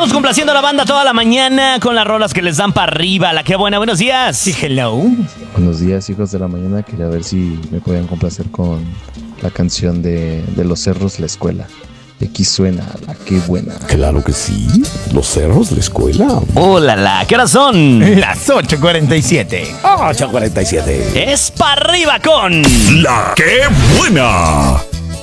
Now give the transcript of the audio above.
estamos complaciendo a la banda toda la mañana con las rolas que les dan para arriba. La que buena, buenos días. Sí, hello. Buenos días, hijos de la mañana. Quería ver si me podían complacer con la canción de Los Cerros, La Escuela. De aquí suena la que buena. Claro que sí. Los Cerros, la escuela. ¡Hola, la! ¿Qué horas son? Las 8:47. 8:47. Es para arriba con... La que buena.